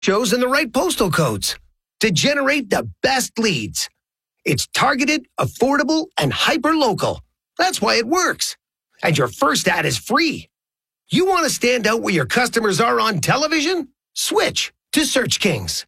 shows in the right postal codes to generate the best leads. It's targeted, affordable, and hyper-local. That's why it works. And your first ad is free. You want to stand out where your customers are on television? Switch to Search Kings.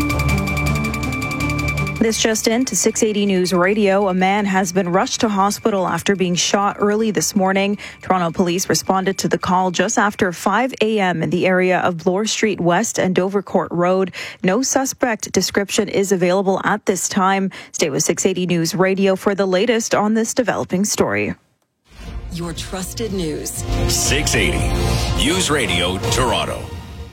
This just in to 680 News Radio. A man has been rushed to hospital after being shot early this morning. Toronto police responded to the call just after 5 a.m. in the area of Bloor Street West and Dovercourt Road. No suspect description is available at this time. Stay with 680 News Radio for the latest on this developing story. Your trusted news. 680 News Radio Toronto.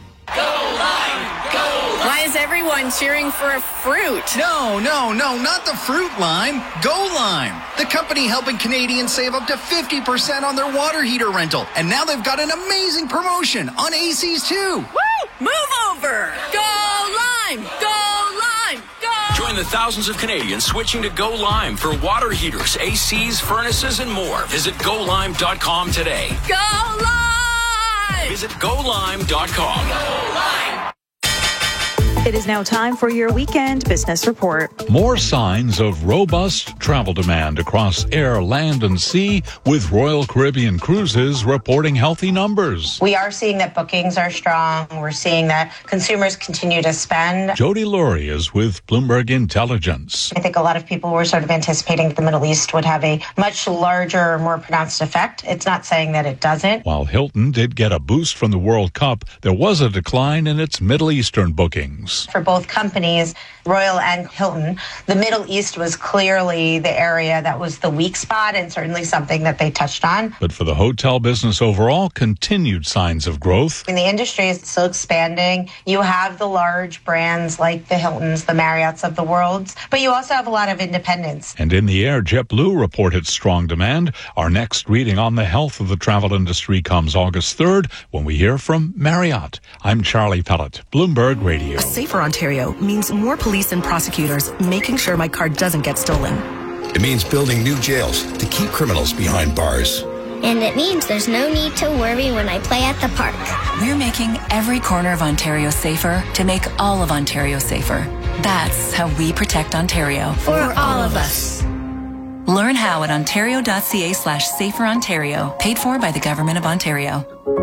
Why is everyone cheering for a fruit? No, not the fruit lime. Go Lime, the company helping Canadians save up to 50% on their water heater rental. And now they've got an amazing promotion on ACs too. Woo! Move over! Go Lime! Go Lime! Go! Join the thousands of Canadians switching to Go Lime for water heaters, ACs, furnaces, and more. Visit golime.com today. Go Lime! Visit golime.com. Go Lime! It is now time for your weekend business report. More signs of robust travel demand across air, land, and sea, with Royal Caribbean Cruises reporting healthy numbers. We are seeing that bookings are strong. We're seeing that consumers continue to spend. Jody Laurie is with Bloomberg Intelligence. I think a lot of people were sort of anticipating that the Middle East would have a much larger, more pronounced effect. It's not saying that it doesn't. While Hilton did get a boost from the World Cup, there was a decline in its Middle Eastern bookings. For both companies, Royal and Hilton, the Middle East was clearly the area that was the weak spot and certainly something that they touched on. But for the hotel business overall, continued signs of growth. And the industry is still expanding. You have the large brands like the Hiltons, the Marriotts of the world, but you also have a lot of independents. And in the air, JetBlue reported strong demand. Our next reading on the health of the travel industry comes August 3rd when we hear from Marriott. I'm Charlie Pellet, Bloomberg Radio. Safer Ontario means more police and prosecutors making sure my car doesn't get stolen. It means building new jails to keep criminals behind bars. And it means there's no need to worry when I play at the park. We're making every corner of Ontario safer to make all of Ontario safer. That's how we protect Ontario. For all of us. Learn how at ontario.ca/saferontario, paid for by the Government of Ontario.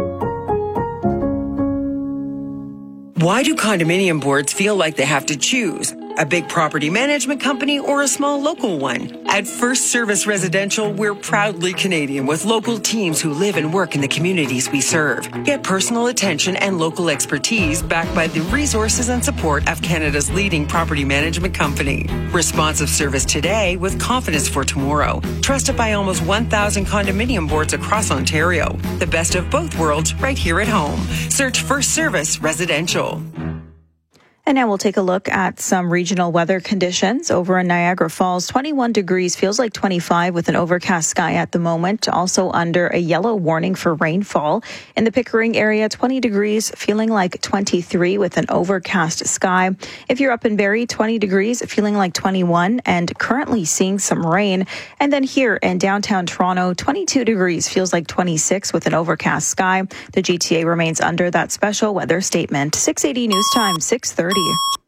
Why do condominium boards feel like they have to choose? A big property management company or a small local one? At First Service Residential, we're proudly Canadian with local teams who live and work in the communities we serve. Get personal attention and local expertise backed by the resources and support of Canada's leading property management company. Responsive service today with confidence for tomorrow. Trusted by almost 1,000 condominium boards across Ontario. The best of both worlds right here at home. Search First Service Residential. And now we'll take a look at some regional weather conditions. Over in Niagara Falls, 21 degrees, feels like 25 with an overcast sky at the moment. Also under a yellow warning for rainfall. In the Pickering area, 20 degrees, feeling like 23 with an overcast sky. If you're up in Barrie, 20 degrees, feeling like 21 and currently seeing some rain. And then here in downtown Toronto, 22 degrees, feels like 26 with an overcast sky. The GTA remains under that special weather statement. 680 News Time, 6:30.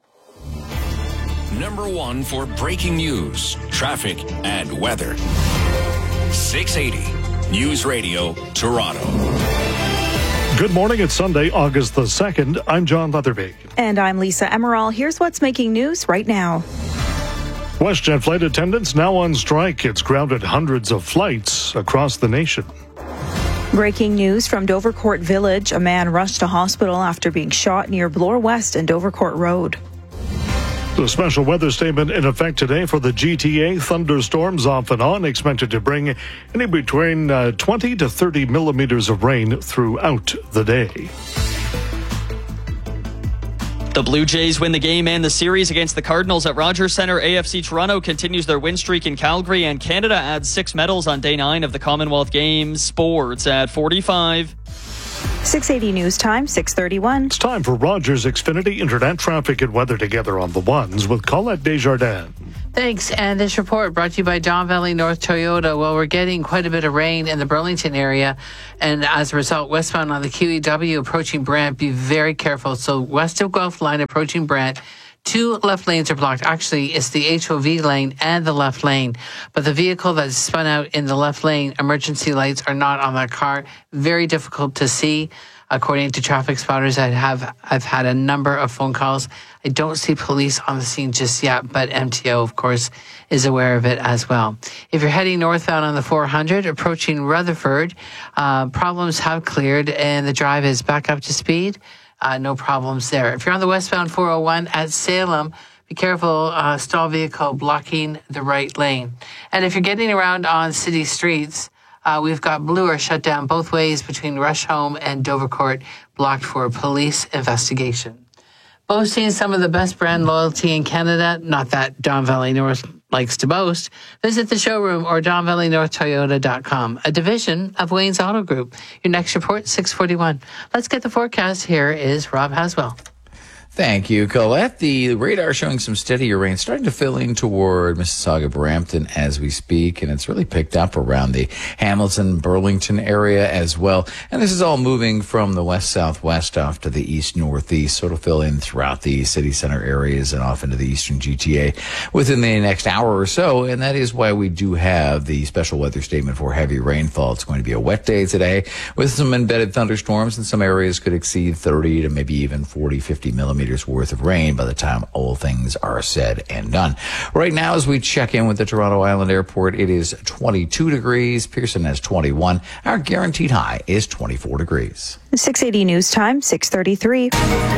Number one for breaking news, traffic, and weather. 680 News Radio Toronto. Good morning. It's Sunday, August the 2nd. I'm John Leatherby. And I'm Lisa Emerald. Here's what's making news right now. WestJet flight attendants now on strike. It's grounded hundreds of flights across the nation. Breaking news from Dovercourt Village. A man rushed to hospital after being shot near Bloor West and Dovercourt Road. The special weather statement in effect today for the GTA. Thunderstorms off and on, expected to bring any between 20 to 30 millimeters of rain throughout the day. The Blue Jays win the game and the series against the Cardinals at Rogers Centre. AFC Toronto continues their win streak in Calgary, and Canada adds 6 medals on day 9 of the Commonwealth Games. Sports at 45. 680 News Time, 6:31. It's time for Rogers Xfinity Internet traffic and weather together on the ones with Colette Desjardins. Thanks. And this report brought to you by Don Valley North Toyota. Well, we're getting quite a bit of rain in the Burlington area. And as a result, westbound on the QEW approaching Brant, be very careful. So west of Guelph line approaching Brant, 2 left lanes are blocked. Actually, it's the HOV lane and the left lane. But the vehicle that's spun out in the left lane, emergency lights are not on that car. Very difficult to see. According to traffic spotters, I've had a number of phone calls. I don't see police on the scene just yet, but MTO, of course, is aware of it as well. If you're heading northbound on the 400, approaching Rutherford, problems have cleared and the drive is back up to speed. No problems there. If you're on the westbound 401 at Salem, be careful, stall vehicle blocking the right lane. And if you're getting around on city streets, we've got Bloor shut down both ways between Rusholme and Dovercourt, blocked for police investigation. Boasting some of the best brand loyalty in Canada, not that Don Valley North likes to boast, visit the showroom or DonValleyNorthToyota.com, a division of Wayne's Auto Group. Your next report, 6:41. Let's get the forecast. Here is Rob Haswell. Thank you, Colette. The radar showing some steadier rain starting to fill in toward Mississauga, Brampton as we speak, and it's really picked up around the Hamilton, Burlington area as well. And this is all moving from the west-southwest off to the east-northeast, so it'll fill in throughout the city center areas and off into the eastern GTA within the next hour or so, and that is why we do have the special weather statement for heavy rainfall. It's going to be a wet day today with some embedded thunderstorms, and some areas could exceed 30 to maybe even 40, 50 millimeters worth of rain by the time all things are said and done. Right now, as we check in with the Toronto Island Airport, it is 22 degrees. Pearson has 21. Our guaranteed high is 24 degrees. 680 News Time, 6:33.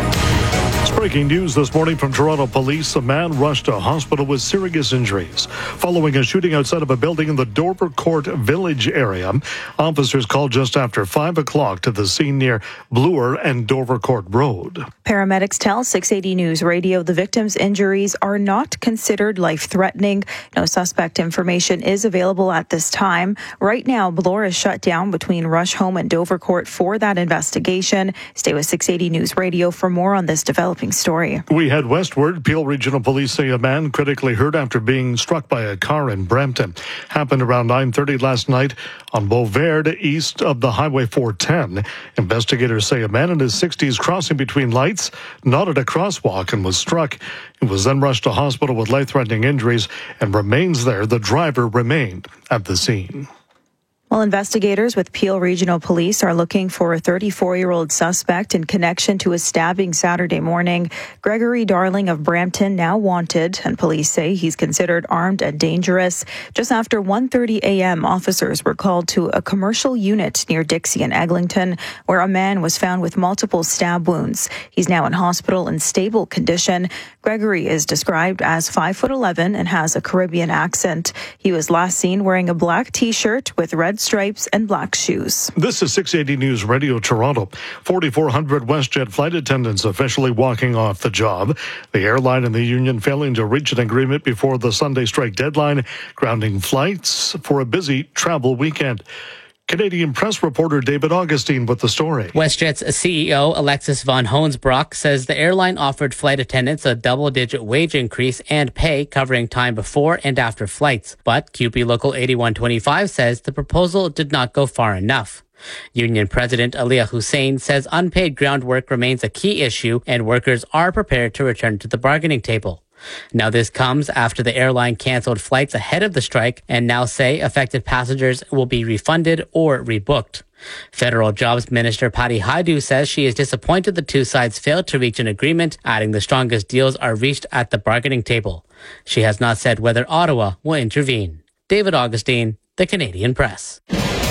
It's breaking news this morning from Toronto Police. A man rushed to a hospital with serious injuries following a shooting outside of a building in the Dovercourt Village area. Officers called just after 5 o'clock to the scene near Bloor and Dovercourt Road. Paramedics tell 680 News Radio the victim's injuries are not considered life-threatening. No suspect information is available at this time. Right now, Bloor is shut down between Rusholme and Dovercourt for that investigation. Stay with 680 News Radio for more on this developing story. We head westward. Peel Regional Police say a man critically hurt after being struck by a car in Brampton. Happened around 9:30 last night on Beauverde, east of the Highway 410. Investigators say a man in his 60s crossing between lights, not at a crosswalk, and was struck. He was then rushed to hospital with life-threatening injuries and remains there. The driver remained at the scene. Well, investigators with Peel Regional Police are looking for a 34-year-old suspect in connection to a stabbing Saturday morning. Gregory Darling of Brampton now wanted, and police say he's considered armed and dangerous. Just after 1:30 a.m., officers were called to a commercial unit near Dixie and Eglinton, where a man was found with multiple stab wounds. He's now in hospital in stable condition. Gregory is described as 5'11" and has a Caribbean accent. He was last seen wearing a black T-shirt with red stripes and black shoes. This is 680 News Radio Toronto. 4,400 WestJet flight attendants officially walking off the job. The airline and the union failing to reach an agreement before the Sunday strike deadline, grounding flights for a busy travel weekend. Canadian Press reporter David Augustine with the story. WestJet's CEO Alexis von Hoensbroek says the airline offered flight attendants a double-digit wage increase and pay covering time before and after flights. But QP Local 8125 says the proposal did not go far enough. Union President Aliyah Hussein says unpaid ground work remains a key issue and workers are prepared to return to the bargaining table. Now this comes after the airline canceled flights ahead of the strike and now say affected passengers will be refunded or rebooked. Federal Jobs Minister Patty Hajdu says she is disappointed the two sides failed to reach an agreement, adding the strongest deals are reached at the bargaining table. She has not said whether Ottawa will intervene. David Augustine, The Canadian Press.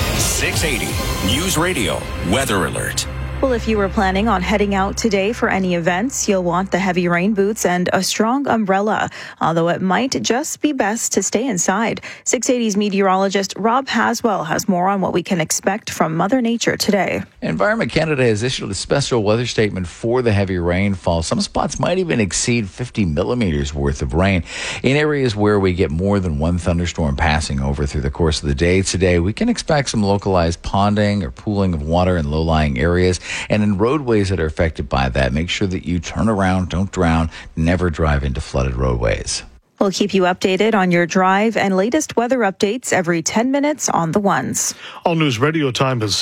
680 News Radio Weather Alert. Well, if you were planning on heading out today for any events, you'll want the heavy rain boots and a strong umbrella, although it might just be best to stay inside. 680's meteorologist Rob Haswell has more on what we can expect from Mother Nature today. Environment Canada has issued a special weather statement for the heavy rainfall. Some spots might even exceed 50 millimeters worth of rain. In areas where we get more than one thunderstorm passing over through the course of the day today, we can expect some localized ponding or pooling of water in low-lying areas. And in roadways that are affected by that, make sure that you turn around, don't drown, never drive into flooded roadways. We'll keep you updated on your drive and latest weather updates every 10 minutes on the ones. All News Radio time is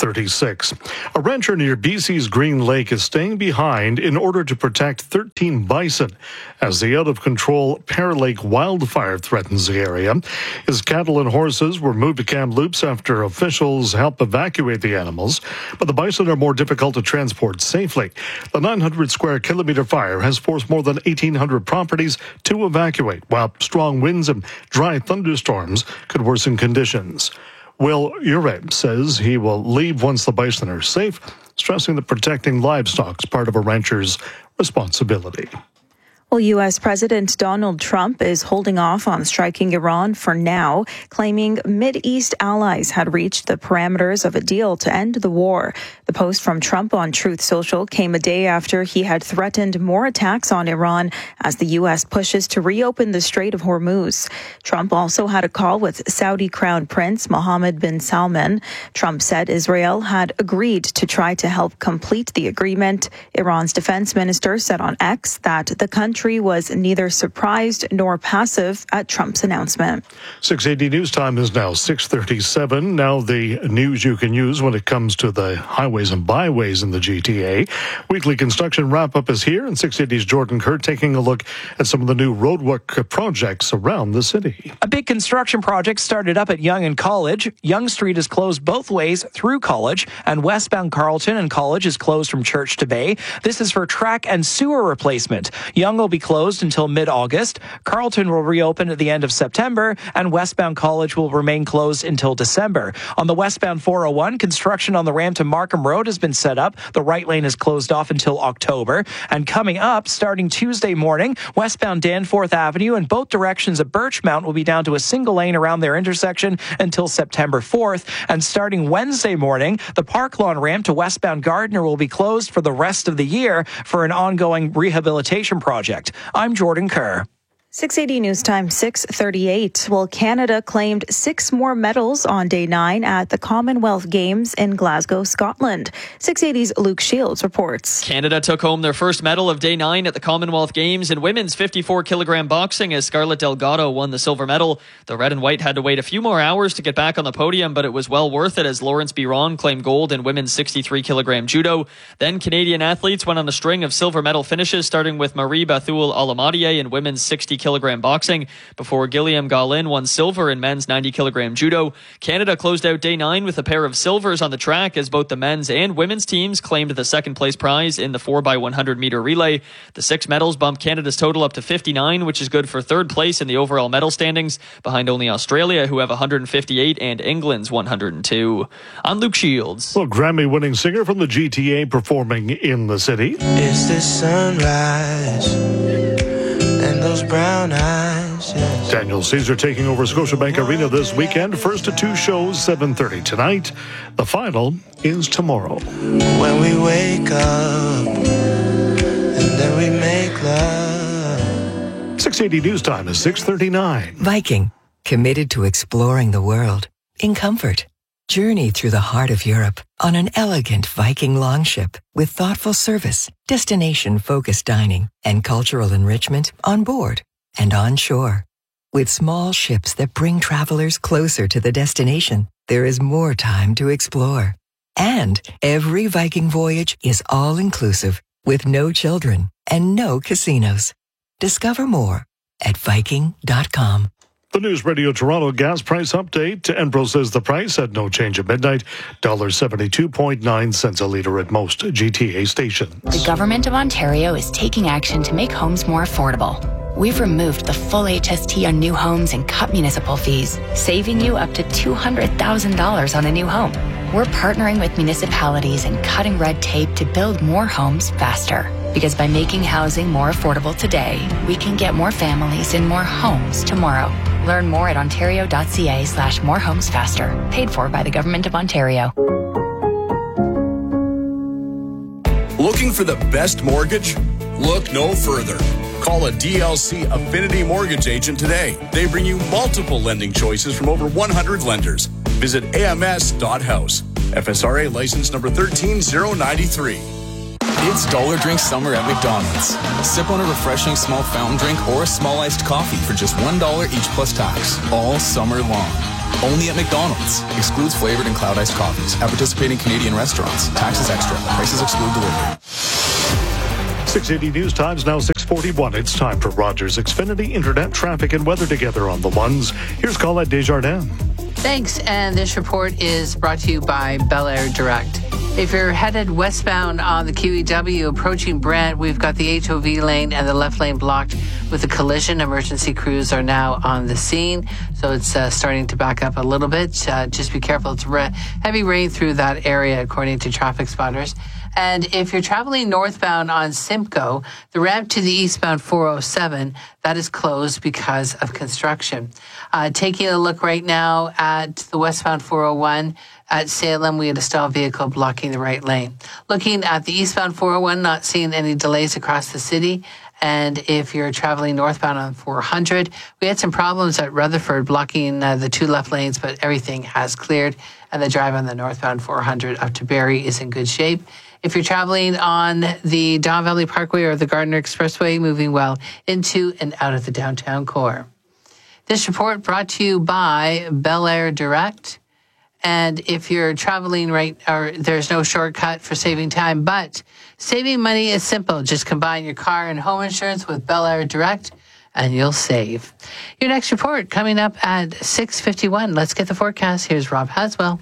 6:36. A rancher near BC's Green Lake is staying behind in order to protect 13 bison as the out-of-control Pear Lake wildfire threatens the area. His cattle and horses were moved to Kamloops after officials helped evacuate the animals, but the bison are more difficult to transport safely. The 900 square kilometer fire has forced more than 1,800 properties to evacuate, while strong winds and dry thunderstorms could worsen conditions. Will Ure says he will leave once the bison are safe, stressing that protecting livestock is part of a rancher's responsibility. Well, U.S. President Donald Trump is holding off on striking Iran for now, claiming Mideast allies had reached the parameters of a deal to end the war. The post from Trump on Truth Social came a day after he had threatened more attacks on Iran as the U.S. pushes to reopen the Strait of Hormuz. Trump also had a call with Saudi Crown Prince Mohammed bin Salman. Trump said Israel had agreed to try to help complete the agreement. Iran's defense minister said on X that the country was neither surprised nor passive at Trump's announcement. 680 News Time is now 6:37. Now the news you can use when it comes to the highways and byways in the GTA. Weekly construction wrap-up is here, and 680's Jordan Kerr taking a look at some of the new roadwork projects around the city. A big construction project started up at Yonge and College. Yonge Street is closed both ways through College, and westbound Carleton and College is closed from Church to Bay. This is for track and sewer replacement. Yonge will be closed until mid-August. Carleton will reopen at the end of September, and westbound College will remain closed until December. On the westbound 401, construction on the ramp to Markham Road has been set up. The right lane is closed off until October. And coming up, starting Tuesday morning, westbound Danforth Avenue in both directions of Birchmount will be down to a single lane around their intersection until September 4th. And starting Wednesday morning, the Park Lawn ramp to westbound Gardner will be closed for the rest of the year for an ongoing rehabilitation project. I'm Jordan Kerr. 680 News Time, 6:38. Well, Canada claimed 6 more medals on Day 9 at the Commonwealth Games in Glasgow, Scotland. 680's Luke Shields reports. Canada took home their first medal of Day 9 at the Commonwealth Games in women's 54-kilogram boxing as Scarlett Delgado won the silver medal. The red and white had to wait a few more hours to get back on the podium, but it was well worth it as Lawrence Biron claimed gold in women's 63-kilogram judo. Then Canadian athletes went on a string of silver medal finishes, starting with Marie Bathul Alamadier in women's 60-kilogram boxing, before Gilliam Gaulin won silver in men's 90-kilogram judo. Canada closed out Day 9 with a pair of silvers on the track as both the men's and women's teams claimed the second-place prize in the 4x100-meter relay. The 6 medals bumped Canada's total up to 59, which is good for third place in the overall medal standings, behind only Australia, who have 158, and England's 102. I'm Luke Shields. Well, Grammy-winning singer from the GTA performing in the city. It's the sunrise and those brown eyes. Yes. Daniel Caesar taking over Scotiabank Arena this weekend. First of 2 shows, 7:30 tonight. The final is tomorrow. When we wake up and then we make love. 680 News Time is 6:39. Viking, committed to exploring the world in comfort. Journey through the heart of Europe on an elegant Viking longship with thoughtful service, destination-focused dining, and cultural enrichment on board and on shore. With small ships that bring travelers closer to the destination, there is more time to explore. And every Viking voyage is all-inclusive with no children and no casinos. Discover more at Viking.com. The News Radio Toronto gas price update. Enpro says the price at no change at midnight, $72.9 a litre at most GTA stations. The Government of Ontario is taking action to make homes more affordable. We've removed the full HST on new homes and cut municipal fees, saving you up to $200,000 on a new home. We're partnering with municipalities and cutting red tape to build more homes faster. Because by making housing more affordable today, we can get more families in more homes tomorrow. Learn more at ontario.ca/morehomesfaster. Paid for by the Government of Ontario. Looking for the best mortgage? Look no further. Call a DLC Affinity Mortgage agent today. They bring you multiple lending choices from over 100 lenders. Visit ams.house. FSRA license number 13093. It's Dollar Drink Summer at McDonald's. Sip on a refreshing small fountain drink or a small iced coffee for just $1 each plus tax, all summer long. Only at McDonald's. Excludes flavored and cloud iced coffees at participating Canadian restaurants. Taxes extra. Prices exclude delivery. 680 News Times, now 6:41. It's time for Rogers Xfinity Internet Traffic and Weather together on the ones. Here's Colette Desjardins. Thanks, and this report is brought to you by Bel Air Direct. If you're headed westbound on the QEW approaching Brant, we've got the HOV lane and the left lane blocked with a collision. Emergency crews are now on the scene, so it's starting to back up a little bit. Just be careful. It's heavy rain through that area, according to traffic spotters. And if you're traveling northbound on Simcoe, the ramp to the eastbound 407, that is closed because of construction. Taking a look right now at the westbound 401, at Salem, we had a stalled vehicle blocking the right lane. Looking at the eastbound 401, not seeing any delays across the city. And if you're traveling northbound on 400, we had some problems at Rutherford blocking the two left lanes, but everything has cleared. And the drive on the northbound 400 up to Barrie is in good shape. If you're traveling on the Don Valley Parkway or the Gardiner Expressway, moving well into and out of the downtown core. This report brought to you by Bel Air Direct. And if you're traveling there's no shortcut for saving time, but saving money is simple. Just combine your car and home insurance with Bel Air Direct and you'll save. Your next report coming up at 6:51. Let's get the forecast. Here's Rob Haswell.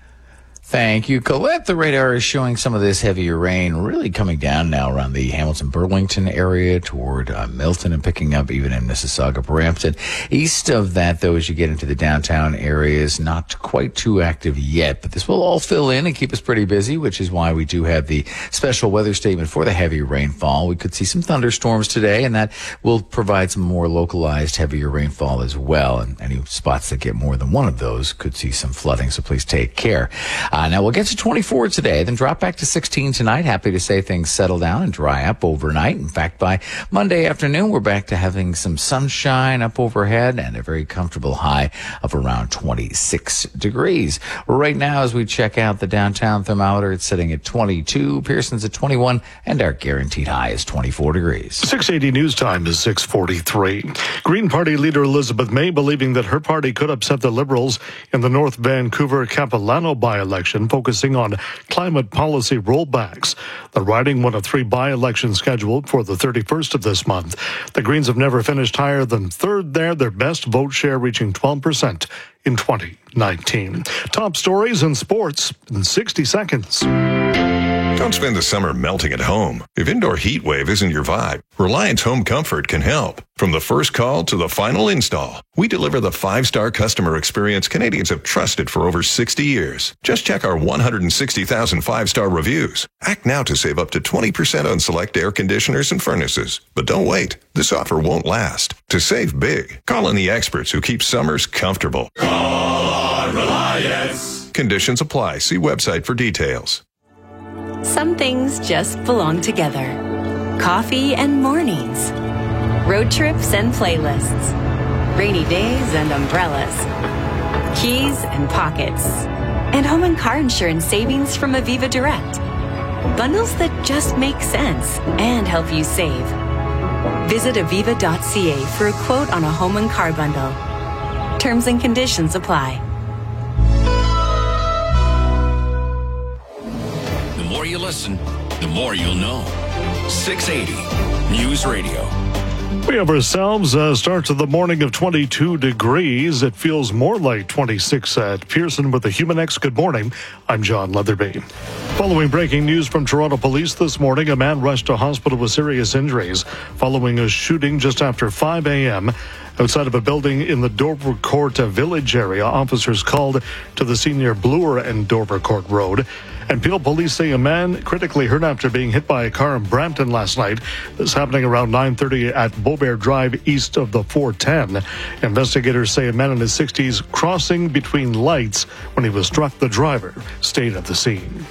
Thank you, Colette. The radar is showing some of this heavier rain really coming down now around the Hamilton-Burlington area toward Milton and picking up even in Mississauga-Brampton. East of that, though, as you get into the downtown areas, not quite too active yet, but this will all fill in and keep us pretty busy, which is why we do have the special weather statement for the heavy rainfall. We could see some thunderstorms today, and that will provide some more localized heavier rainfall as well. And any spots that get more than one of those could see some flooding, so please take care. Now we'll get to 24 today, then drop back to 16 tonight. Happy to say things settle down and dry up overnight. In fact, by Monday afternoon, we're back to having some sunshine up overhead and a very comfortable high of around 26 degrees. Right now, as we check out the downtown thermometer, it's sitting at 22, Pearson's at 21, and our guaranteed high is 24 degrees. 680 News Time is 6:43. Green Party leader Elizabeth May believing that her party could upset the Liberals in the North Vancouver Capilano by-election, focusing on climate policy rollbacks. The riding won a 3 by-elections scheduled for the 31st of this month. The Greens have never finished higher than third there, their best vote share reaching 12% in 2019. Top stories in sports in 60 seconds. Don't spend the summer melting at home. If indoor heat wave isn't your vibe, Reliance Home Comfort can help. From the first call to the final install, we deliver the 5-star customer experience Canadians have trusted for over 60 years. Just check our 160,000 5-star reviews. Act now to save up to 20% on select air conditioners and furnaces. But don't wait. This offer won't last. To save big, call on the experts who keep summers comfortable. Call on Reliance. Conditions apply. See website for details. Some things just belong together. Coffee and mornings. Road trips and playlists. Rainy days and umbrellas. Keys and pockets. And home and car insurance savings from Aviva Direct. Bundles that just make sense and help you save. Visit aviva.ca for a quote on a home and car bundle. Terms and conditions apply. The more you listen, the more you'll know. 680 News Radio. We have ourselves a start to the morning of 22 degrees. It feels more like 26 at Pearson with the Humanex. Good morning. I'm John Leatherby. Following breaking news from Toronto police this morning, a man rushed to hospital with serious injuries following a shooting just after 5 a.m. outside of a building in the Dovercourt Village area. Officers called to the scene near Bloor and Dovercourt Road. And Peel police say a man critically hurt after being hit by a car in Brampton last night. This happening around 9:30 at Beaubear Drive east of the 410. Investigators say a man in his 60s crossing between lights when he was struck. The driver stayed at the scene.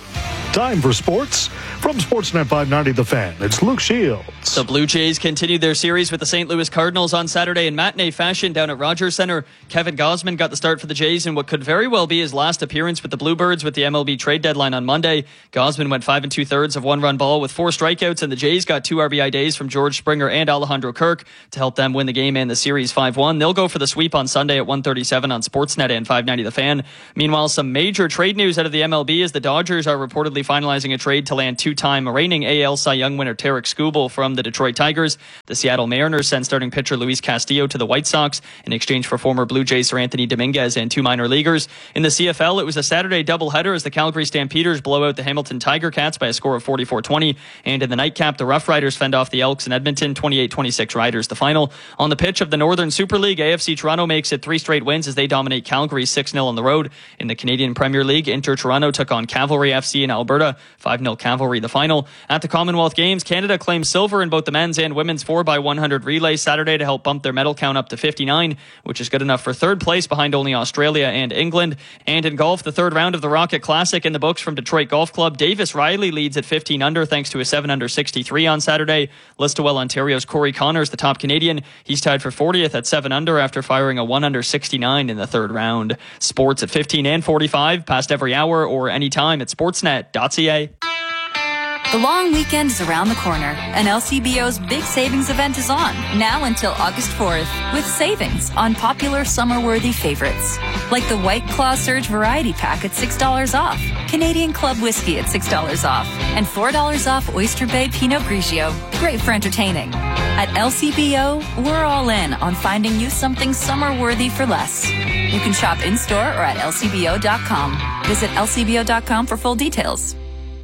Time for sports. From Sportsnet 590 The Fan, it's Luke Shields. The Blue Jays continued their series with the St. Louis Cardinals on Saturday in matinee fashion down at Rogers Centre. Kevin Gausman got the start for the Jays in what could very well be his last appearance with the Bluebirds with the MLB trade deadline on Monday. Gausman went 5 2/3 of one-run ball with 4 strikeouts, and the Jays got 2 RBI days from George Springer and Alejandro Kirk to help them win the game and the series 5-1. They'll go for the sweep on Sunday at 1:37 on Sportsnet and 590 The Fan. Meanwhile, some major trade news out of the MLB as the Dodgers are reportedly finalizing a trade to land two-time reigning AL Cy Young winner Tarek Skubal from the Detroit Tigers. The Seattle Mariners sent starting pitcher Luis Castillo to the White Sox in exchange for former Blue Jays Sir Anthony Dominguez and 2 minor leaguers. In the CFL, it was a Saturday doubleheader as the Calgary Stampeders blow out the Hamilton Tiger Cats by a score of 44-20. And in the nightcap, the Rough Riders fend off the Elks in Edmonton, 28-26 Riders the final. On the pitch of the Northern Super League, AFC Toronto makes it 3 straight wins as they dominate Calgary 6-0 on the road. In the Canadian Premier League, Inter Toronto took on Cavalry FC in Alberta, 5-0 Cavalry the final. At the Commonwealth Games, Canada claimed silver in both the men's and women's 4x100 relay Saturday to help bump their medal count up to 59, which is good enough for third place behind only Australia and England. And in golf, the third round of the Rocket Classic in the books from Detroit Golf Club. Davis Riley leads at 15 under thanks to a 7 under 63 on Saturday. Listowel, Ontario's Corey Connors, the top Canadian. He's tied for 40th at 7 under after firing a 1 under 69 in the third round. Sports at 15 and 45, past every hour or anytime at sportsnet.ca. The long weekend is around the corner, and LCBO's big savings event is on, now until August 4th, with savings on popular summer-worthy favorites, like the White Claw Surge Variety Pack at $6 off, Canadian Club Whiskey at $6 off, and $4 off Oyster Bay Pinot Grigio, great for entertaining. At LCBO, we're all in on finding you something summer-worthy for less. You can shop in-store or at lcbo.com. Visit lcbo.com for full details.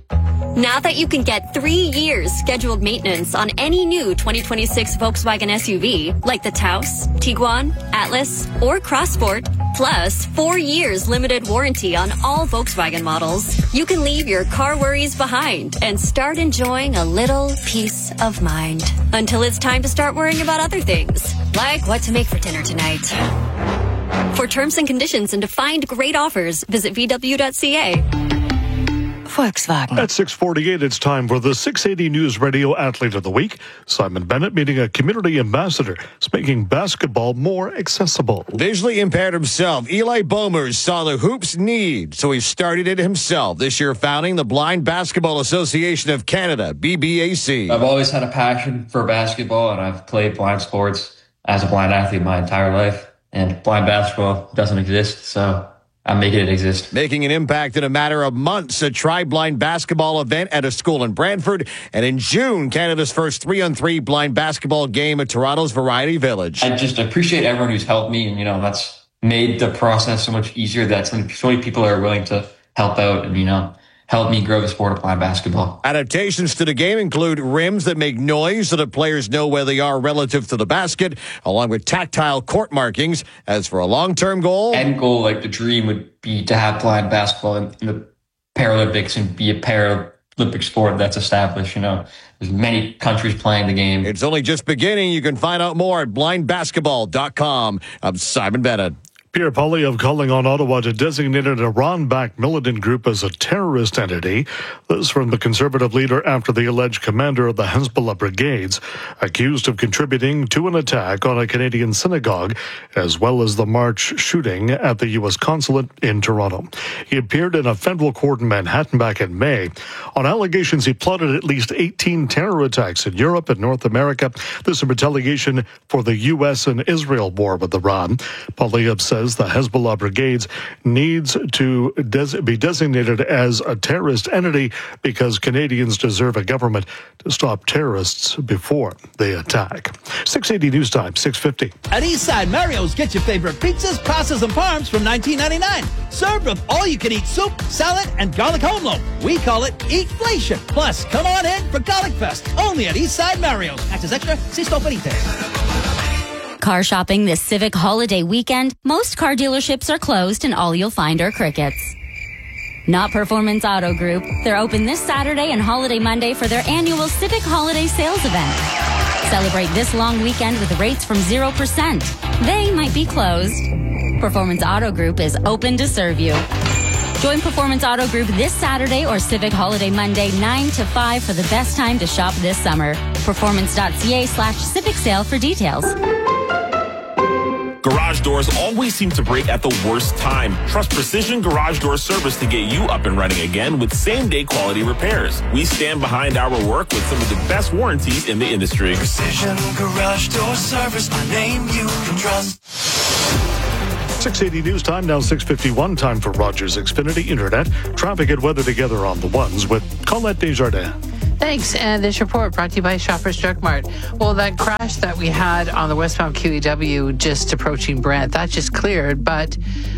Now that you can get 3 years scheduled maintenance on any new 2026 Volkswagen SUV, like the Taos, Tiguan, Atlas, or Crossport, plus 4 years limited warranty on all Volkswagen models, you can leave your car worries behind and start enjoying a little peace of mind. Until it's time to start worrying about other things, like what to make for dinner tonight. For terms and conditions and to find great offers, visit VW.ca. Volkswagen. At 6:48, it's time for the 680 News Radio Athlete of the Week. Simon Bennett meeting a community ambassador is making basketball more accessible. Visually impaired himself, Eli Bomers saw the hoops need, so he started it himself. This year founding the Blind Basketball Association of Canada, BBAC. I've always had a passion for basketball, and I've played blind sports as a blind athlete my entire life. And blind basketball doesn't exist, so I'm making it exist. Making an impact in a matter of months, a tri-blind basketball event at a school in Brantford. And in June, Canada's first 3-on-3 blind basketball game at Toronto's Variety Village. I just appreciate everyone who's helped me. And, that's made the process so much easier that so many people are willing to help out and, help me grow the sport of blind basketball. Adaptations to the game include rims that make noise so that players know where they are relative to the basket, along with tactile court markings. As for a long-term goal... End goal, the dream would be to have blind basketball in the Paralympics and be a Paralympic sport that's established, There's many countries playing the game. It's only just beginning. You can find out more at blindbasketball.com. I'm Simon Bennett. Pierre Poilievre calling on Ottawa to designate an Iran-backed militant group as a terrorist entity. This from the Conservative leader after the alleged commander of the Hezbollah brigades accused of contributing to an attack on a Canadian synagogue, as well as the March shooting at the U.S. consulate in Toronto. He appeared in a federal court in Manhattan back in May on allegations he plotted at least 18 terror attacks in Europe and North America. This in retaliation for the U.S. and Israel war with Iran. Poilievre says the Hezbollah brigades needs to be designated as a terrorist entity because Canadians deserve a government to stop terrorists before they attack. 680 News Time, 6:50. At Eastside Mario's, get your favorite pizzas, pastas, and parms from $19.99. Served with all-you-can-eat soup, salad, and garlic home loaf. We call it Eatflation. Plus, come on in for Garlic Fest. Only at Eastside Mario's. Access extra, si sto felices. Car shopping this Civic holiday weekend, most car dealerships are closed and all you'll find are crickets. Not Performance Auto Group. They're open this Saturday and Holiday Monday for their annual Civic Holiday Sales event. Celebrate this long weekend with rates from 0%. They might be closed. Performance Auto Group is open to serve you. Join Performance Auto Group this Saturday or Civic Holiday Monday 9 to 5 for the best time to shop this summer. Performance.ca/Civic Sale for details. Garage doors always seem to break at the worst time. Trust Precision Garage Door Service to get you up and running again with same-day quality repairs. We stand behind our work with some of the best warranties in the industry. Precision Garage Door Service, a name you can trust. 6:80 news time, now 6:51, time for Rogers Xfinity Internet. Traffic and weather together on the ones with Colette Desjardins. Thanks. And this report brought to you by Shoppers Drug Mart. Well, that crash that we had on the westbound QEW just approaching Brent, that just cleared, but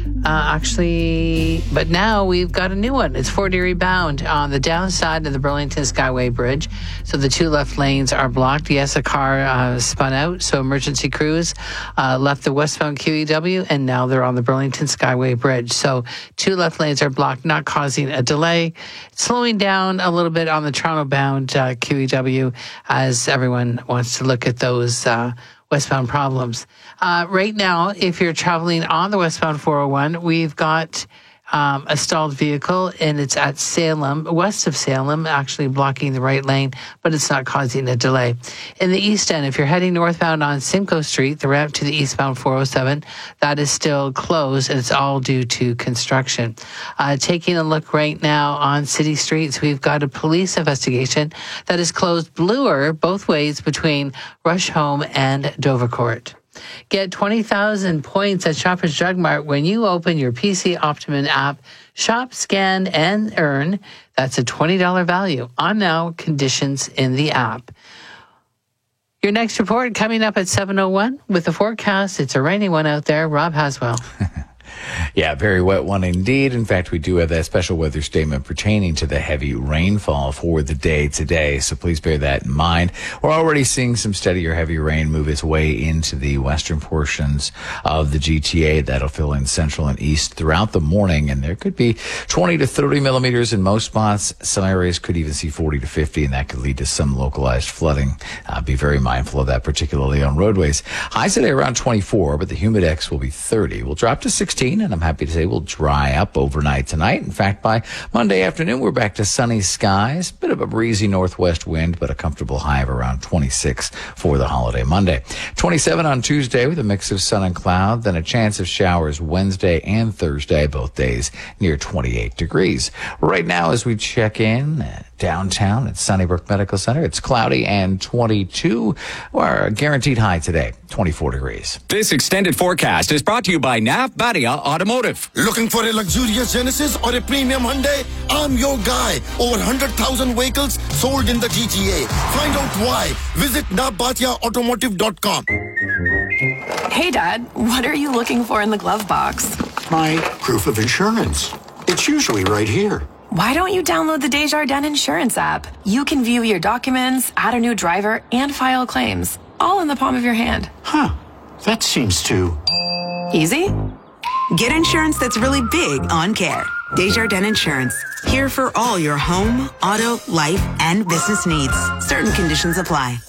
now we've got a new one. It's Fort Erie bound on the downside of the Burlington Skyway Bridge. So the two left lanes are blocked. Yes, a car spun out. So emergency crews left the westbound QEW, and now they're on the Burlington Skyway Bridge. So two left lanes are blocked, not causing a delay. Slowing down a little bit on the Toronto bound QEW as everyone wants to look at those westbound problems. Right now, if you're traveling on the westbound 401, we've got a stalled vehicle, and it's at Salem, west of Salem, actually blocking the right lane, but it's not causing a delay. In the east end, if you're heading northbound on Simcoe Street, the ramp to the eastbound 407, that is still closed, and it's all due to construction. Taking a look right now on city streets, we've got a police investigation that is closed Bloor both ways between Rush Home and Dovercourt. Get 20,000 points at Shoppers Drug Mart when you open your PC Optimum app. Shop, scan, and earn. That's a $20 value. On now, conditions in the app. Your next report coming up at 7:01 with the forecast. It's a rainy one out there. Rob Haswell. Yeah, very wet one indeed. In fact, we do have that special weather statement pertaining to the heavy rainfall for the day today, so please bear that in mind. We're already seeing some steady or heavy rain move its way into the western portions of the GTA. That'll fill in central and east throughout the morning, and there could be 20 to 30 millimeters in most spots. Some areas could even see 40 to 50, and that could lead to some localized flooding. Be very mindful of that, particularly on roadways. Highs today around 24, but the humidex will be 30. We'll drop to 16, and I'm happy to say we'll dry up overnight tonight. In fact, by Monday afternoon, we're back to sunny skies. Bit of a breezy northwest wind, but a comfortable high of around 26 for the holiday Monday. 27 on Tuesday with a mix of sun and cloud, then a chance of showers Wednesday and Thursday, both days near 28 degrees. Right now, as we check in downtown at Sunnybrook Medical Center, it's cloudy and 22. Our guaranteed high today, 24 degrees. This extended forecast is brought to you by Nav Badia Automotive. Looking for a luxurious Genesis or a premium Hyundai? I'm your guy. Over 100,000 vehicles sold in the GTA. Find out why. Visit navbatiaautomotive.com. Hey, Dad, what are you looking for in the glove box? My proof of insurance. It's usually right here. Why don't you download the Desjardins Insurance app? You can view your documents, add a new driver, and file claims, all in the palm of your hand. Huh. That seems too easy. Get insurance that's really big on care. Desjardins Insurance. Here for all your home, auto, life, and business needs. Certain conditions apply.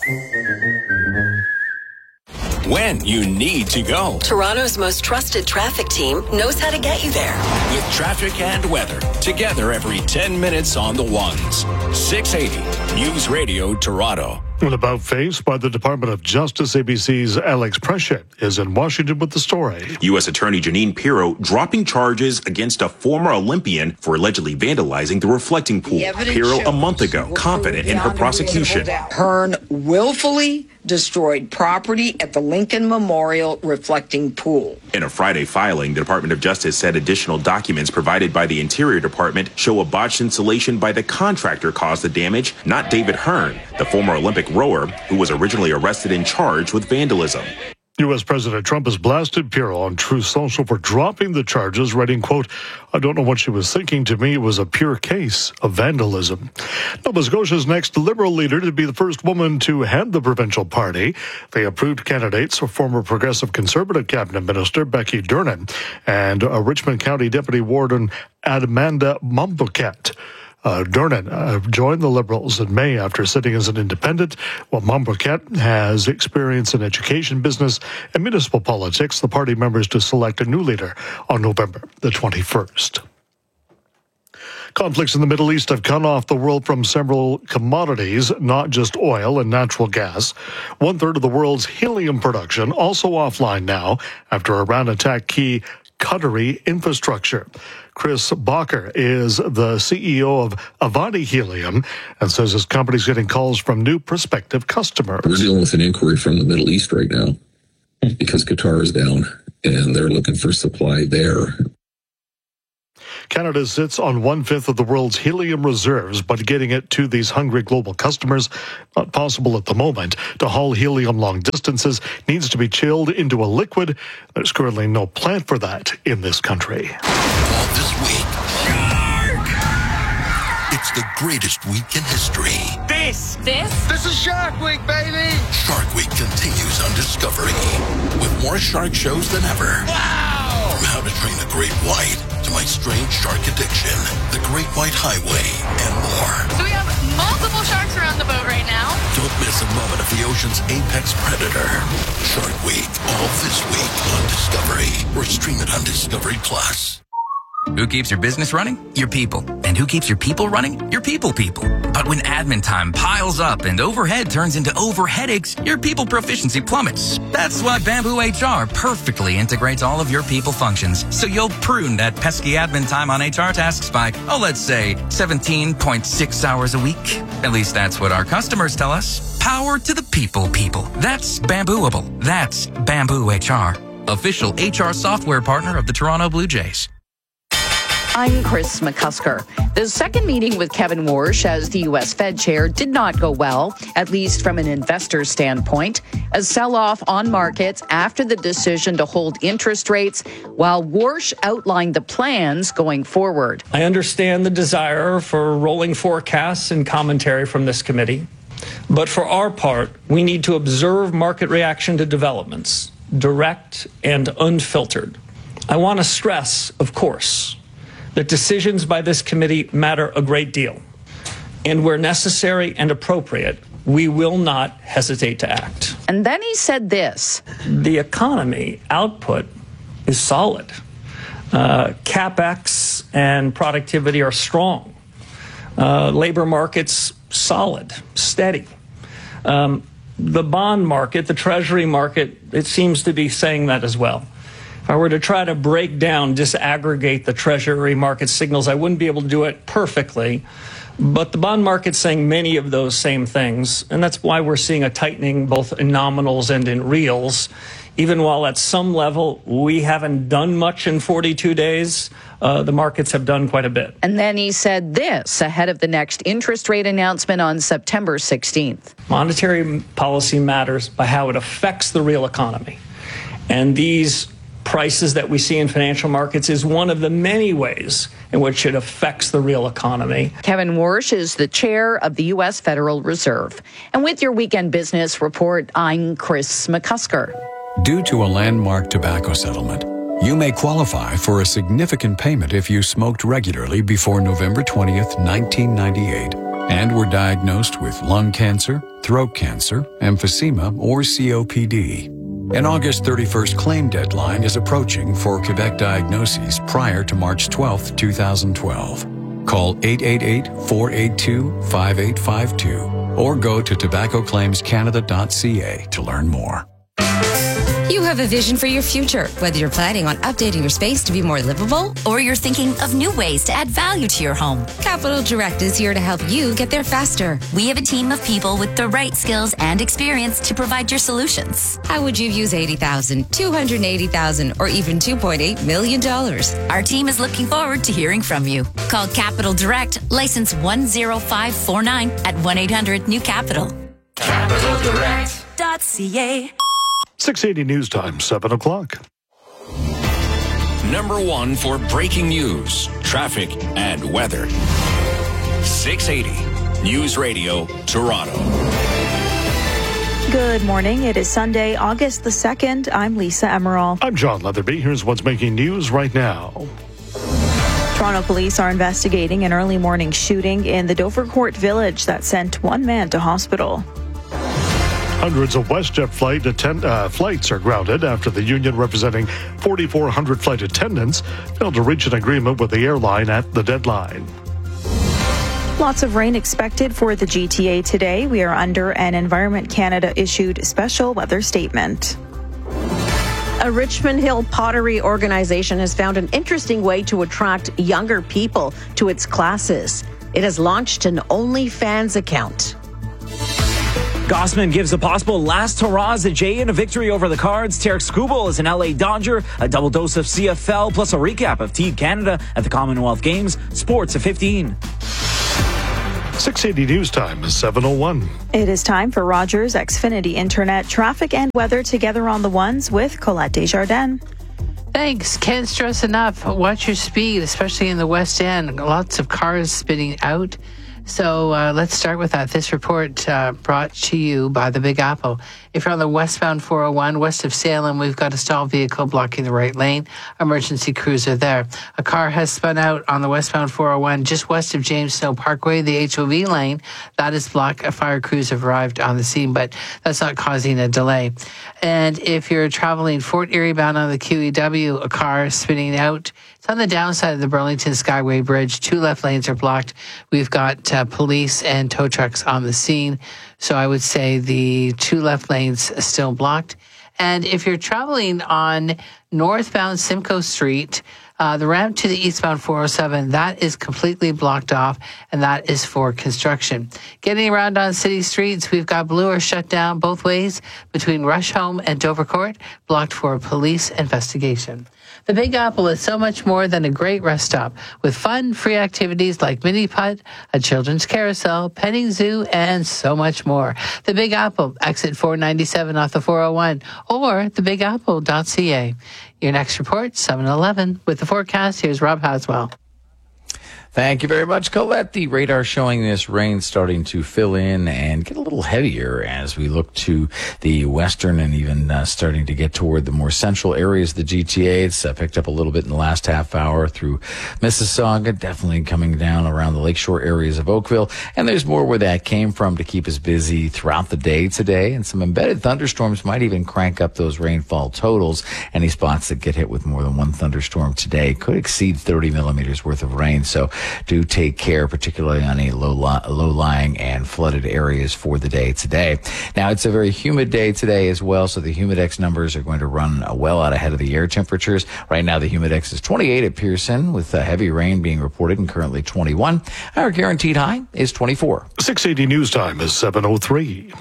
When you need to go. Toronto's most trusted traffic team knows how to get you there. With traffic and weather, together every 10 minutes on the ones. 680 News Radio Toronto. An about face by the Department of Justice, ABC's Alex Prescott is in Washington with the story. U.S. Attorney Janine Pirro dropping charges against a former Olympian for allegedly vandalizing the reflecting pool. Pirro a month ago, confident in her prosecution. Hearn willfully destroyed property at the Lincoln Memorial reflecting pool. In a Friday filing, the Department of Justice said additional documents provided by the Interior Department show a botched installation by the contractor caused the damage, not David Hearn, the former Olympic rower who was originally arrested and charged with vandalism. U.S. President Trump has blasted Pirro on Truth Social for dropping the charges, writing, quote, "I don't know what she was thinking. To me, it was a pure case of vandalism." Nova Scotia's next Liberal leader to be the first woman to head the provincial party. They approved candidates, a former Progressive Conservative cabinet minister, Becky Durnan, and a Richmond County Deputy Warden, Amanda Mombourquette. Durnan joined the Liberals in May after sitting as an independent, while Mombourquette has experience in education, business, and municipal politics. The party members to select a new leader on November the 21st. Conflicts in the Middle East have cut off the world from several commodities, not just oil and natural gas. 1/3 of the world's helium production also offline now after Iran attacked key Qatari infrastructure. Chris Bacher is the CEO of Avadi Helium and says his company's getting calls from new prospective customers. We're dealing with an inquiry from the Middle East right now because Qatar is down and they're looking for supply there. Canada sits on 1/5 of the world's helium reserves, but getting it to these hungry global customers, not possible at the moment. To haul helium long distances needs to be chilled into a liquid. There's currently no plant for that in this country. All this week, Shark! It's the greatest week in history. This is Shark Week, baby! Shark Week continues on Discovery with more shark shows than ever. Wow! From How to Train a Great White to My Strange Shark Addiction, The Great White Highway, and more. So we have multiple sharks around the boat right now. Don't miss a moment of the ocean's apex predator. Shark Week, all this week on Discovery, or stream it on Discovery Plus. Who keeps your business running? Your people. And who keeps your people running? Your people. But when admin time piles up and overhead turns into overheadaches, your people proficiency plummets. That's why Bamboo HR perfectly integrates all of your people functions, so you'll prune that pesky admin time on HR tasks by, let's say, 17.6 hours a week. At least that's what our customers tell us. Power to the people. That's Bambooable. That's Bamboo HR, official HR software partner of the Toronto Blue Jays. I'm Chris McCusker. The second meeting with Kevin Warsh as the U.S. Fed chair did not go well, at least from an investor standpoint. A sell-off on markets after the decision to hold interest rates, while Warsh outlined the plans going forward. I understand the desire for rolling forecasts and commentary from this committee. But for our part, we need to observe market reaction to developments, direct and unfiltered. I want to stress, of course, that decisions by this committee matter a great deal. And where necessary and appropriate, we will not hesitate to act. And then he said this. The economy output is solid. CapEx and productivity are strong. Labor market's solid, steady. The bond market, the treasury market, it seems to be saying that as well. If I were to try to break down, disaggregate the treasury market signals, I wouldn't be able to do it perfectly. But the bond market's saying many of those same things. And that's why we're seeing a tightening both in nominals and in reals. Even while at some level we haven't done much in 42 days, the markets have done quite a bit. And then he said this ahead of the next interest rate announcement on September 16th. Monetary policy matters by how it affects the real economy. And these prices that we see in financial markets is one of the many ways in which it affects the real economy. Kevin Warsh is the chair of the U.S. Federal Reserve. And with your weekend business report, I'm Chris McCusker. Due to a landmark tobacco settlement, you may qualify for a significant payment if you smoked regularly before November 20th, 1998, and were diagnosed with lung cancer, throat cancer, emphysema, or COPD. An August 31st claim deadline is approaching for Quebec diagnoses prior to March 12, 2012. Call 888-482-5852 or go to tobaccoclaimscanada.ca to learn more. You have a vision for your future, whether you're planning on updating your space to be more livable or you're thinking of new ways to add value to your home. Capital Direct is here to help you get there faster. We have a team of people with the right skills and experience to provide your solutions. How would you use $80,000, $280,000, or even $2.8 million? Our team is looking forward to hearing from you. Call Capital Direct, license 10549 at 1-800-NEW-CAPITAL. CapitalDirect.ca. 680 News Time, 7 o'clock. Number one for breaking news, traffic, and weather. 680 News Radio, Toronto. Good morning. It is Sunday, August the 2nd. I'm Lisa Emerald. I'm John Leatherby. Here's what's making news right now. Toronto police are investigating an early morning shooting in the Dovercourt Village that sent one man to hospital. Hundreds of WestJet flights are grounded after the union representing 4,400 flight attendants failed to reach an agreement with the airline at the deadline. Lots of rain expected for the GTA today. We are under an Environment Canada issued special weather statement. A Richmond Hill pottery organization has found an interesting way to attract younger people to its classes. It has launched an OnlyFans account. Gossman gives a possible last hurrah as a Jay in a victory over the Cards. Tarek Skubal is an LA Dodger. A double dose of CFL plus a recap of Team Canada at the Commonwealth Games. Sports at 15. 680 News Time is 7:01. It is time for Rogers Xfinity Internet traffic and weather together on the ones with Colette Desjardins. Thanks. Can't stress enough. Watch your speed, especially in the West End. Lots of cars spitting out. So let's start with that. This report brought to you by the Big Apple. If you're on the westbound 401, west of Salem, we've got a stalled vehicle blocking the right lane. Emergency crews are there. A car has spun out on the westbound 401 just west of James Snow Parkway, the HOV lane. That is blocked. Fire crews have arrived on the scene, but that's not causing a delay. And if you're traveling Fort Erie bound on the QEW, a car spinning out. It's on the downside of the Burlington Skyway Bridge. 2 left lanes are blocked. We've got police and tow trucks on the scene. So I would say the 2 left lanes are still blocked. And if you're traveling on northbound Simcoe Street, the ramp to the eastbound 407, that is completely blocked off, and that is for construction. Getting around on city streets, we've got Bloor shut down both ways between Rusholme and Dovercourt, blocked for a police investigation. The Big Apple is so much more than a great rest stop with fun, free activities like mini putt, a children's carousel, petting zoo, and so much more. The Big Apple, exit 497 off the 401, or thebigapple.ca. Your next report, 7:11. With the forecast, here's Rob Haswell. Thank you very much, Colette. The radar showing this rain starting to fill in and get a little heavier as we look to the western and even starting to get toward the more central areas of the GTA. It's picked up a little bit in the last half hour through Mississauga, definitely coming down around the lakeshore areas of Oakville. And there's more where that came from to keep us busy throughout the day today. And some embedded thunderstorms might even crank up those rainfall totals. Any spots that get hit with more than one thunderstorm today could exceed 30 millimeters worth of rain. So do take care, particularly on any low-lying and flooded areas for the day today. Now, it's a very humid day today as well, so the Humidex numbers are going to run well out ahead of the air temperatures. Right now, the Humidex is 28 at Pearson, with heavy rain being reported, and currently 21. Our guaranteed high is 24. 680 News Time is 7:03.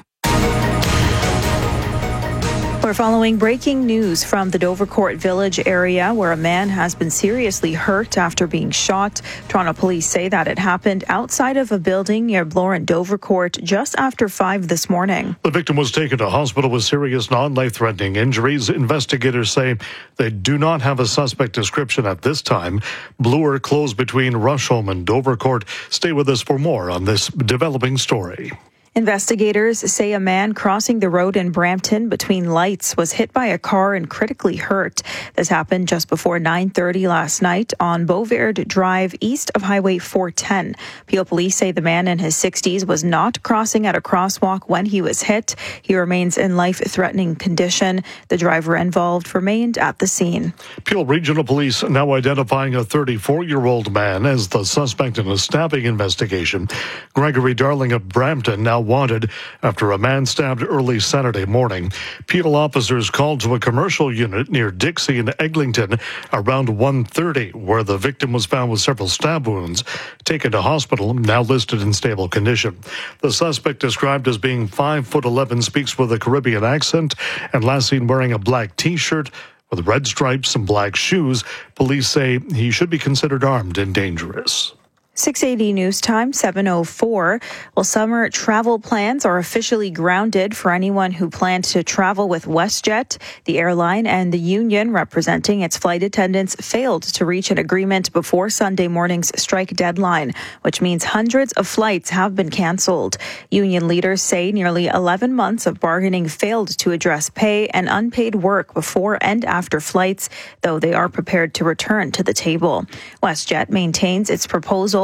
We're following breaking news from the Dovercourt Village area where a man has been seriously hurt after being shot. Toronto police say that it happened outside of a building near Bloor and Dovercourt just after 5 this morning. The victim was taken to hospital with serious non-life-threatening injuries. Investigators say they do not have a suspect description at this time. Bloor closed between Rusholme and Dovercourt. Stay with us for more on this developing story. Investigators say a man crossing the road in Brampton between lights was hit by a car and critically hurt. This happened just before 9:30 last night on Beauverde Drive east of Highway 410. Peel police say the man in his 60s was not crossing at a crosswalk when he was hit. He remains in life-threatening condition. The driver involved remained at the scene. Peel Regional Police now identifying a 34-year-old man as the suspect in a stabbing investigation. Gregory Darling of Brampton now wanted after a man stabbed early Saturday morning. Peel officers called to a commercial unit near Dixie and Eglinton around 1:30, where the victim was found with several stab wounds. Taken to hospital, now listed in stable condition. The suspect, described as being 5'11", speaks with a Caribbean accent and last seen wearing a black T-shirt with red stripes and black shoes. Police say he should be considered armed and dangerous. 680 News Time, 7:04. Well, summer travel plans are officially grounded for anyone who planned to travel with WestJet. The airline and the union representing its flight attendants failed to reach an agreement before Sunday morning's strike deadline, which means hundreds of flights have been canceled. Union leaders say nearly 11 months of bargaining failed to address pay and unpaid work before and after flights, though they are prepared to return to the table. WestJet maintains its proposal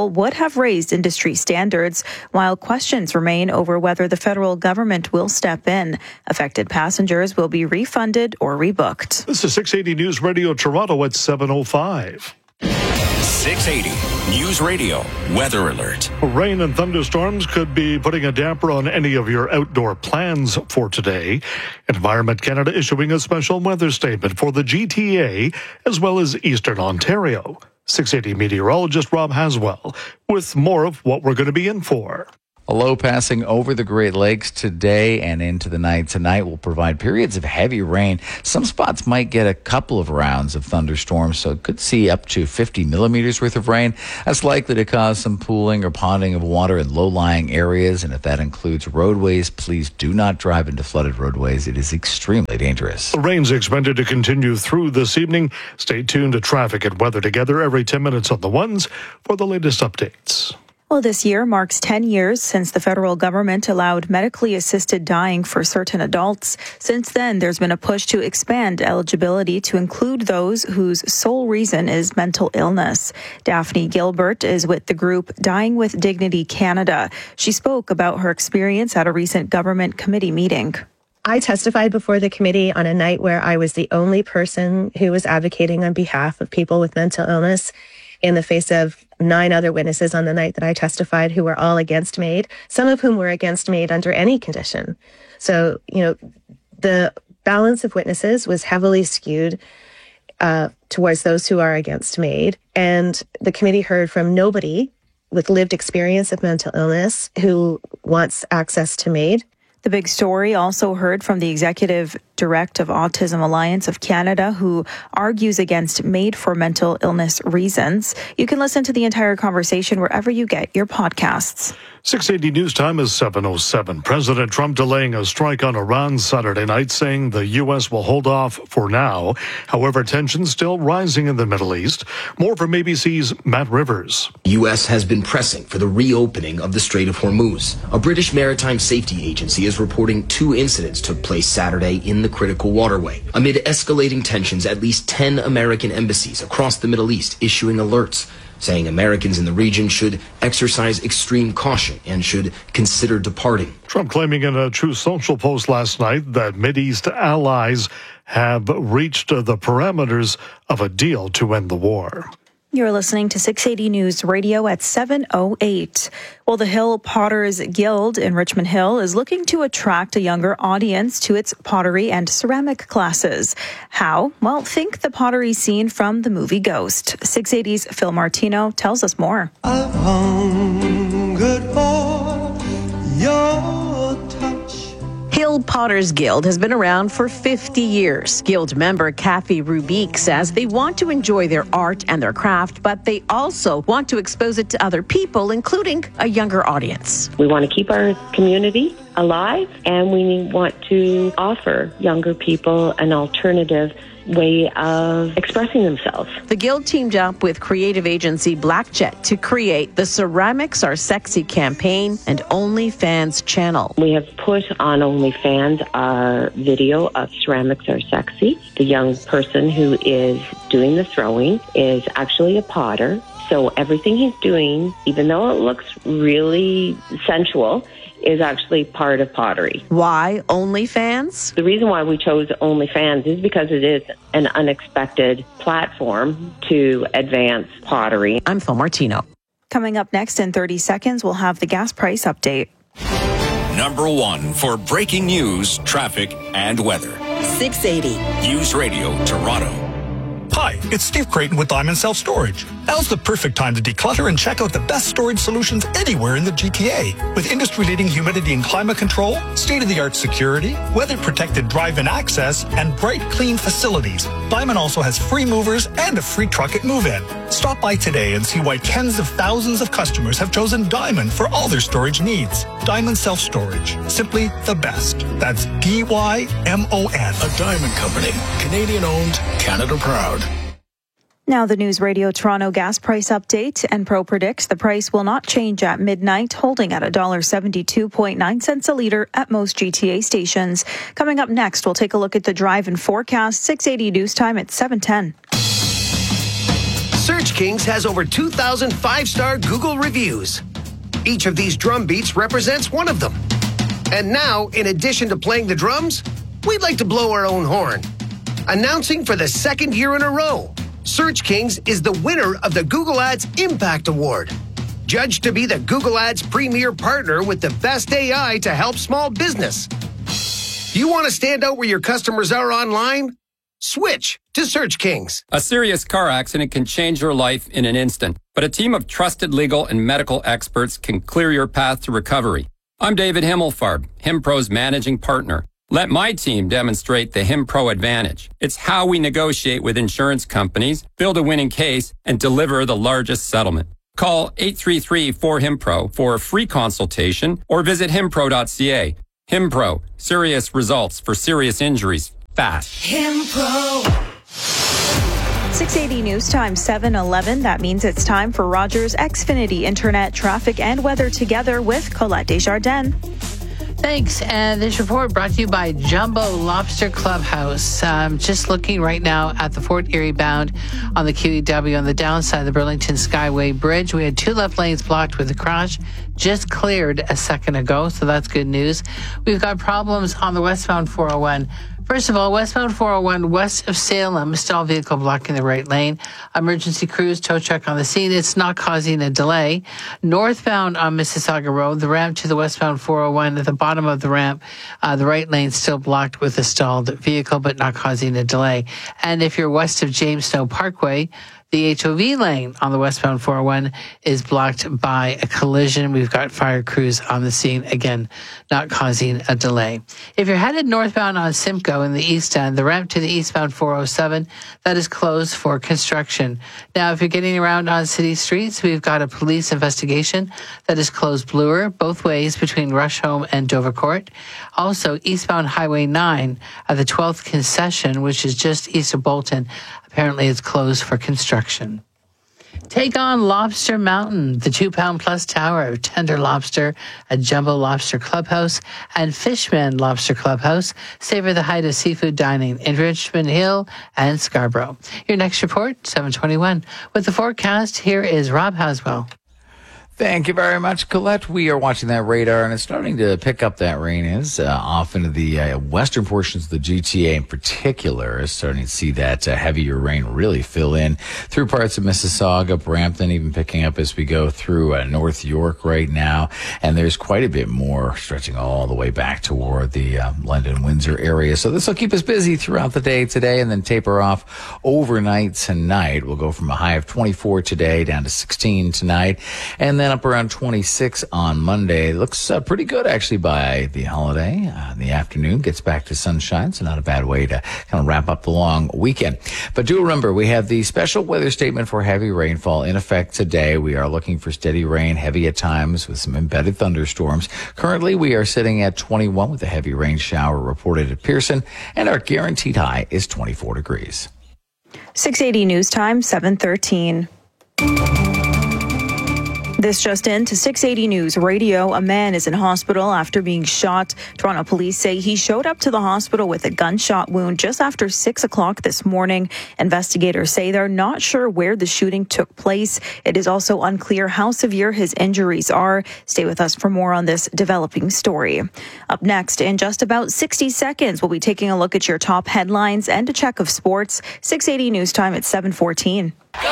bill would have raised industry standards, while questions remain over whether the federal government will step in. Affected passengers will be refunded or rebooked. This is 680 News Radio Toronto at 7:05. 680 News Radio Weather Alert. Rain and thunderstorms could be putting a damper on any of your outdoor plans for today. Environment Canada issuing a special weather statement for the GTA as well as Eastern Ontario. 680 meteorologist Rob Haswell with more of what we're going to be in for. A low passing over the Great Lakes today and into the night tonight will provide periods of heavy rain. Some spots might get a couple of rounds of thunderstorms, so it could see up to 50 millimeters worth of rain. That's likely to cause some pooling or ponding of water in low-lying areas, and if that includes roadways, please do not drive into flooded roadways. It is extremely dangerous. The rain's expected to continue through this evening. Stay tuned to traffic and weather together every 10 minutes on the ones for the latest updates. Well, this year marks 10 years since the federal government allowed medically assisted dying for certain adults. Since then, there's been a push to expand eligibility to include those whose sole reason is mental illness. Daphne Gilbert is with the group Dying with Dignity Canada. She spoke about her experience at a recent government committee meeting. I testified before the committee on a night where I was the only person who was advocating on behalf of people with mental illness, in the face of 9 other witnesses on the night that I testified who were all against MAID, some of whom were against MAID under any condition. So, the balance of witnesses was heavily skewed towards those who are against MAID. And the committee heard from nobody with lived experience of mental illness who wants access to MAID. The big story also heard from the executive director of Autism Alliance of Canada, who argues against MAID for mental illness reasons. You can listen to the entire conversation wherever you get your podcasts. 680 News Time is 7:07. President Trump delaying a strike on Iran Saturday night, saying the U.S. will hold off for now. However, tensions still rising in the Middle East. More from ABC's Matt Rivers. The U.S. has been pressing for the reopening of the Strait of Hormuz. A British maritime safety agency is reporting 2 incidents took place Saturday in the critical waterway. Amid escalating tensions, at least 10 American embassies across the Middle East issuing alerts, saying Americans in the region should exercise extreme caution and should consider departing. Trump claiming in a Truth Social post last night that Mideast allies have reached the parameters of a deal to end the war. You're listening to 680 News Radio at 7:08. Well, the Hill Potters Guild in Richmond Hill is looking to attract a younger audience to its pottery and ceramic classes. How? Well, think the pottery scene from the movie Ghost. 680's Phil Martino tells us more. I've hungered for your touch. Hill Potters Guild has been around for 50 years. Guild member Kathy Rubique says they want to enjoy their art and their craft, but they also want to expose it to other people, including a younger audience. We want to keep our community alive, and we want to offer younger people an alternative way of expressing themselves. The Guild teamed up with creative agency Blackjet to create the Ceramics Are Sexy campaign and OnlyFans channel. We have put on OnlyFans our video of Ceramics Are Sexy. The young person who is doing the throwing is actually a potter. So everything he's doing, even though it looks really sensual, is actually part of pottery. Why OnlyFans? The reason why we chose OnlyFans is because it is an unexpected platform to advance pottery. I'm Phil Martino. Coming up next in 30 seconds, we'll have the gas price update. Number 1 for breaking news, traffic, and weather. 680 News Radio Toronto. Hi, it's Steve Creighton with Diamond Self Storage. Now's the perfect time to declutter and check out the best storage solutions anywhere in the GTA. With industry-leading humidity and climate control, state-of-the-art security, weather-protected drive-in access, and bright, clean facilities, Diamond also has free movers and a free truck at move-in. Stop by today and see why tens of thousands of customers have chosen Diamond for all their storage needs. Diamond Self Storage. Simply the best. That's DYMON. A Diamond Company. Canadian-owned, Canada proud. Now the News Radio Toronto gas price update. Enpro predicts the price will not change at midnight, holding at $1.72.9 a litre at most GTA stations. Coming up next, we'll take a look at the drive and forecast. 680 News Time at 7:10. Search Kings has over 2,000 5-star Google reviews. Each of these drum beats represents one of them. And now, in addition to playing the drums, we'd like to blow our own horn. Announcing for the second year in a row, Search Kings is the winner of the Google Ads Impact Award. Judged to be the Google Ads premier partner with the best AI to help small business. You want to stand out where your customers are online? Switch to Search Kings. A serious car accident can change your life in an instant, but a team of trusted legal and medical experts can clear your path to recovery. I'm David Himmelfarb, HimPro's managing partner. Let my team demonstrate the HimPro advantage. It's how we negotiate with insurance companies, build a winning case, and deliver the largest settlement. Call 833-4HIMPRO for a free consultation or visit himpro.ca. HimPro, serious results for serious injuries, fast. HimPro. 680 News Time, 7:11. That means it's time for Rogers Xfinity Internet, traffic, and weather together with Colette Desjardins. Thanks. And this report brought to you by Jumbo Lobster Clubhouse. Just looking right now at the Fort Erie bound on the QEW on the downside of the Burlington Skyway Bridge. We had 2 left lanes blocked with a crash just cleared a second ago, so that's good news. We've got problems on the westbound 401. First of all, westbound 401 west of Salem, stall vehicle blocking the right lane. Emergency crews, tow truck on the scene. It's not causing a delay. Northbound on Mississauga Road, the ramp to the westbound 401, at the bottom of the ramp, the right lane still blocked with a stalled vehicle, but not causing a delay. And if you're west of James Snow Parkway, the HOV lane on the westbound 401 is blocked by a collision. We've got fire crews on the scene, again, not causing a delay. If you're headed northbound on Simcoe in the east end, the ramp to the eastbound 407, that is closed for construction. Now, if you're getting around on city streets, we've got a police investigation that is closed Bloor both ways between Rusholme and Dovercourt. Also, eastbound Highway 9 at the 12th concession, which is just east of Bolton, apparently it's closed for construction. Take on Lobster Mountain, the 2-pound-plus tower of tender lobster at Jumbo Lobster Clubhouse and Fishman Lobster Clubhouse. Savor the height of seafood dining in Richmond Hill and Scarborough. Your next report, 7:21. With the forecast, here is Rob Haswell. Thank you very much, Colette. We are watching that radar, and it's starting to pick up. That rain is off into the western portions of the GTA in particular. Is starting to see that heavier rain really fill in through parts of Mississauga, Brampton, even picking up as we go through North York right now. And there's quite a bit more stretching all the way back toward the London, Windsor area. So this will keep us busy throughout the day today and then taper off overnight tonight. We'll go from a high of 24 today down to 16 tonight. And then up around 26 on Monday. Looks pretty good, actually, by the holiday. In the afternoon, gets back to sunshine, so not a bad way to kind of wrap up the long weekend. But do remember, we have the special weather statement for heavy rainfall in effect today. We are looking for steady rain, heavy at times with some embedded thunderstorms. Currently, we are sitting at 21 with a heavy rain shower reported at Pearson, and our guaranteed high is 24 degrees. 680 News Time, 7:13. This just in to 680 News Radio. A man is in hospital after being shot. Toronto police say he showed up to the hospital with a gunshot wound just after 6 o'clock this morning. Investigators say they're not sure where the shooting took place. It is also unclear how severe his injuries are. Stay with us for more on this developing story. Up next, in just about 60 seconds, we'll be taking a look at your top headlines and a check of sports. 680 News Time at 7:14.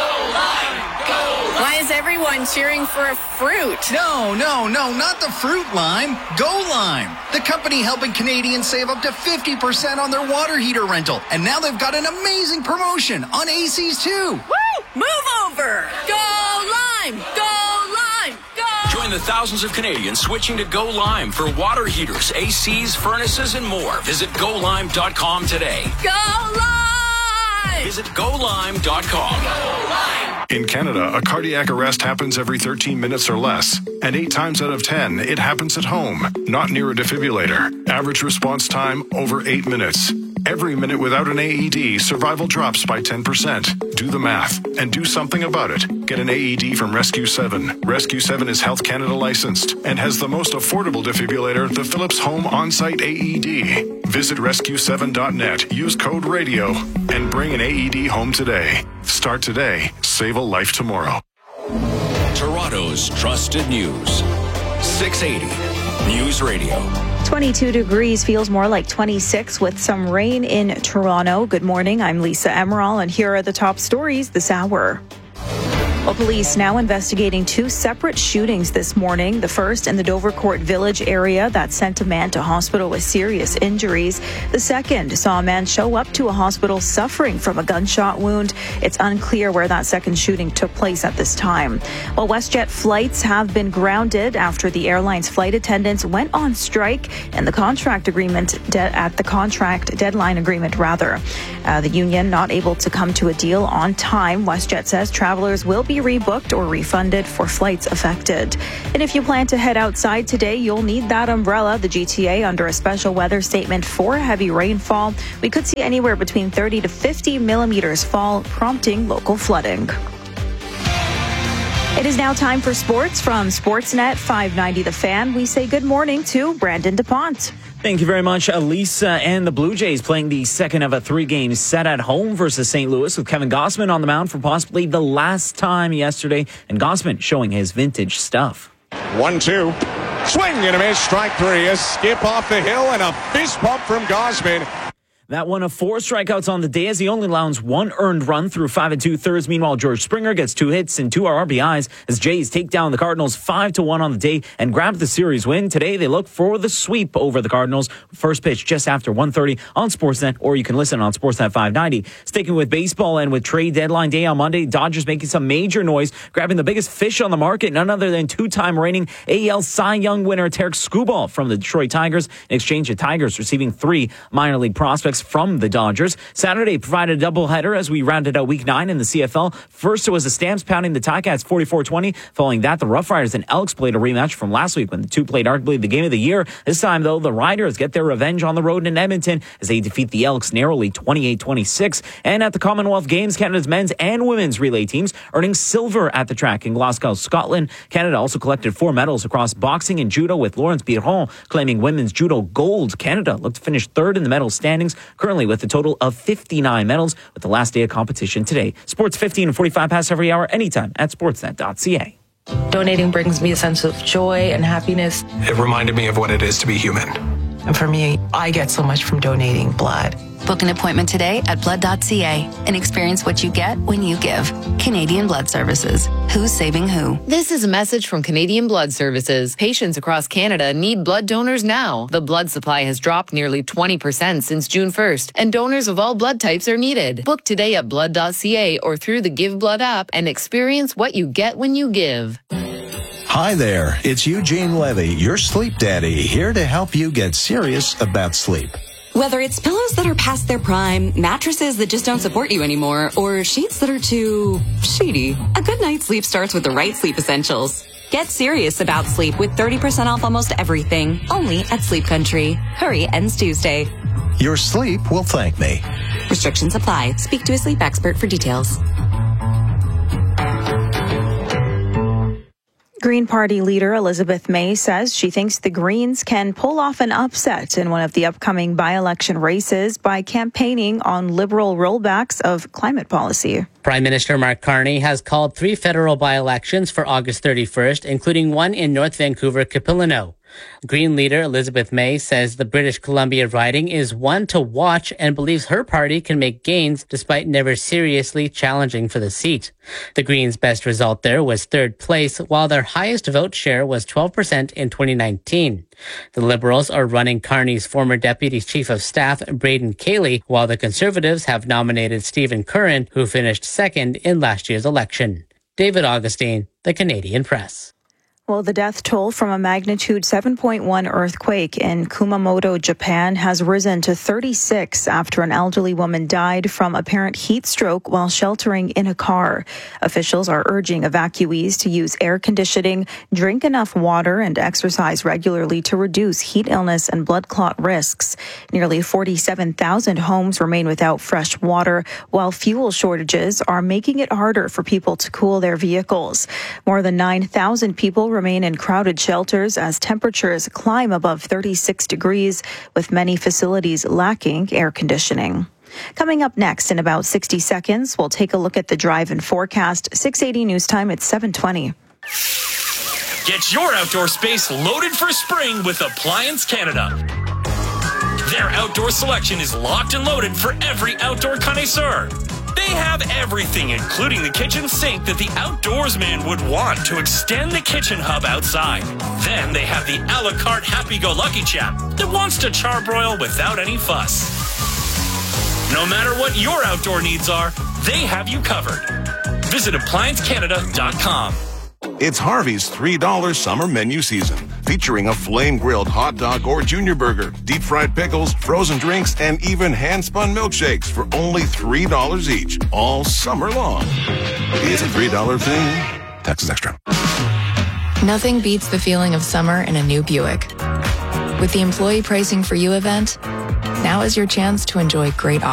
Why is everyone cheering for a fruit? No, not the fruit lime. Go Lime, the company helping Canadians save up to 50% on their water heater rental. And now they've got an amazing promotion on ACs too. Woo! Move over! Go Lime! Go Lime! Go! Join the thousands of Canadians switching to Go Lime for water heaters, ACs, furnaces, and more. Visit golime.com today. Go Lime! Visit golime.com. Go Lime! In Canada, a cardiac arrest happens every 13 minutes or less, and 8 times out of 10, it happens at home, not near a defibrillator. Average response time, over 8 minutes. Every minute without an AED, survival drops by 10%. Do the math and do something about it. Get an AED from Rescue 7. Rescue 7 is Health Canada licensed and has the most affordable defibrillator, the Philips Home On-Site AED. Visit rescue7.net, use code RADIO, and bring an AED home today. Start today, save a life tomorrow. Toronto's trusted news. 680 News Radio. 22 degrees, feels more like 26 with some rain in Toronto. Good morning, I'm Lisa Emerald, and here are the top stories this hour. Well, police now investigating two separate shootings this morning. The first in the Dovercourt Village area that sent a man to hospital with serious injuries. The second saw a man show up to a hospital suffering from a gunshot wound. It's unclear where that second shooting took place at this time. Well, WestJet flights have been grounded after the airline's flight attendants went on strike and the contract agreement deadline agreement. The union not able to come to a deal on time. WestJet says travelers will be rebooked or refunded for flights affected. And if you plan to head outside today, you'll need that umbrella. The GTA under a special weather statement for heavy rainfall. We could see anywhere between 30 to 50 millimeters fall, prompting local flooding. It is now time for sports from Sportsnet 590 The Fan. We say good morning to Brandon DuPont. Thank you very much, Elisa. And the Blue Jays playing the second of a three-game set at home versus St. Louis with Kevin Gausman on the mound for possibly the last time yesterday. And Gausman showing his vintage stuff. 1-2. Swing and a miss. Strike three. A skip off the hill and a fist bump from Gausman. That one of 4 strikeouts on the day as he only allows 1 earned run through 5 2/3. Meanwhile, George Springer gets 2 hits and 2 RBIs as Jays take down the Cardinals 5-1 on the day and grab the series win. Today, they look for the sweep over the Cardinals. First pitch just after 1:30 on Sportsnet, or you can listen on Sportsnet 590. Sticking with baseball and with trade deadline day on Monday, Dodgers making some major noise, grabbing the biggest fish on the market, none other than 2-time reigning AL Cy Young winner Tarik Skubal from the Detroit Tigers. In exchange, the Tigers receiving 3 minor league prospects from the Dodgers. Saturday provided a doubleheader as we rounded out Week 9 in the CFL. First, it was the Stamps pounding the Ticats 44-20. Following that, the Rough Riders and Elks played a rematch from last week when the two played arguably the game of the year. This time, though, the Riders get their revenge on the road in Edmonton as they defeat the Elks narrowly 28-26. And at the Commonwealth Games, Canada's men's and women's relay teams earning silver at the track in Glasgow, Scotland. Canada also collected 4 medals across boxing and judo, with Laurence Biron claiming women's judo gold. Canada looked to finish 3rd in the medal standings, currently with a total of 59 medals, with the last day of competition today. Sports 15 and 45 past every hour, anytime at sportsnet.ca. Donating brings me a sense of joy and happiness. It reminded me of what it is to be human. And for me, I get so much from donating blood. Book an appointment today at blood.ca and experience what you get when you give. Canadian Blood Services. Who's saving who? This is a message from Canadian Blood Services. Patients across Canada need blood donors now. The blood supply has dropped nearly 20% since June 1st, and donors of all blood types are needed. Book today at blood.ca or through the Give Blood app and experience what you get when you give. Hi there, it's Eugene Levy, your sleep daddy, here to help you get serious about sleep. Whether it's pillows that are past their prime, mattresses that just don't support you anymore, or sheets that are too shady, a good night's sleep starts with the right sleep essentials. Get serious about sleep with 30% off almost everything, only at Sleep Country. Hurry, ends Tuesday. Your sleep will thank me. Restrictions apply. Speak to a sleep expert for details. Green Party leader Elizabeth May says she thinks the Greens can pull off an upset in one of the upcoming by-election races by campaigning on Liberal rollbacks of climate policy. Prime Minister Mark Carney has called 3 federal by-elections for August 31st, including one in North Vancouver, Capilano. Green leader Elizabeth May says the British Columbia riding is one to watch and believes her party can make gains despite never seriously challenging for the seat. The Greens' best result there was 3rd place, while their highest vote share was 12% in 2019. The Liberals are running Carney's former Deputy Chief of Staff, Braden Cayley, while the Conservatives have nominated Stephen Curran, who finished 2nd in last year's election. David Augustine, The Canadian Press. Well, the death toll from a magnitude 7.1 earthquake in Kumamoto, Japan has risen to 36 after an elderly woman died from apparent heat stroke while sheltering in a car. Officials are urging evacuees to use air conditioning, drink enough water, and exercise regularly to reduce heat illness and blood clot risks. Nearly 47,000 homes remain without fresh water, while fuel shortages are making it harder for people to cool their vehicles. More than 9,000 people remain in crowded shelters as temperatures climb above 36 degrees, with many facilities lacking air conditioning. Coming up next in about 60 seconds, we'll take a look at the drive-in forecast. 680 News Time at 7:20. Get your outdoor space loaded for spring with Appliance Canada. Their outdoor selection is locked and loaded for every outdoor connoisseur. They have everything, including the kitchen sink that the outdoorsman would want to extend the kitchen hub outside. Then they have the a la carte happy-go-lucky chap that wants to charbroil without any fuss. No matter what your outdoor needs are, they have you covered. Visit ApplianceCanada.com. It's Harvey's $3 summer menu season, featuring a flame-grilled hot dog or junior burger, deep-fried pickles, frozen drinks, and even hand-spun milkshakes for only $3 each, all summer long. It's a $3 thing. Taxes extra. Nothing beats the feeling of summer in a new Buick. With the Employee Pricing for You event, now is your chance to enjoy great offers.